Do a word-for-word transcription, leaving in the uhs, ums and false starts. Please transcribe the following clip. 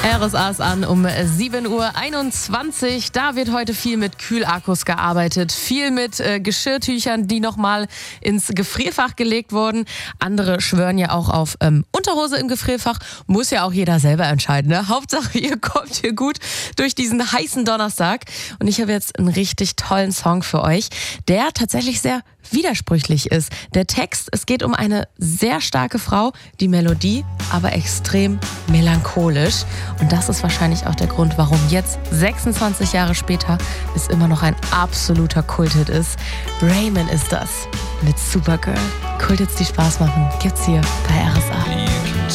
R S A ist an um sieben Uhr einundzwanzig. Da wird heute viel mit Kühlakkus gearbeitet. Viel mit äh, Geschirrtüchern, die nochmal ins Gefrierfach gelegt wurden. Andere schwören ja auch auf ähm, Unterhose im Gefrierfach. Muss ja auch jeder selber entscheiden. Ne? Hauptsache, ihr kommt hier gut durch diesen heißen Donnerstag. Und ich habe jetzt einen richtig tollen Song für euch, der tatsächlich sehr widersprüchlich ist. Der Text, es geht um eine sehr starke Frau, die Melodie aber extrem melancholisch. Und das ist wahrscheinlich auch der Grund, warum jetzt, sechsundzwanzig Jahre später, es immer noch ein absoluter Kulthit ist. Raymond ist das mit Supergirl. Kulthits, die Spaß machen, gibt's hier bei R S A.